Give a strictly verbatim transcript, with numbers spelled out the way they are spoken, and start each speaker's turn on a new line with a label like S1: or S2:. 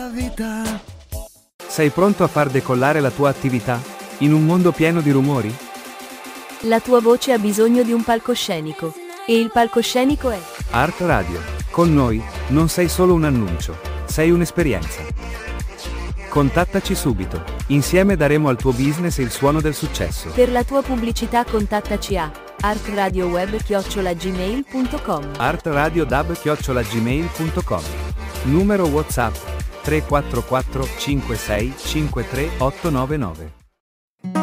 S1: la vita.
S2: Sei pronto a far decollare la tua attività? In un mondo pieno di rumori?
S3: La tua voce ha bisogno di un palcoscenico. E il palcoscenico è
S2: Art Radio. Con noi, non sei solo un annuncio, sei un'esperienza. Contattaci subito. Insieme daremo al tuo business il suono del successo.
S3: Per la tua pubblicità contattaci a artradioweb chiocciola gmail punto com.
S2: artradiodab chiocciola gmail punto com. Numero WhatsApp tre quattro quattro cinque sei cinque tre otto nove nove.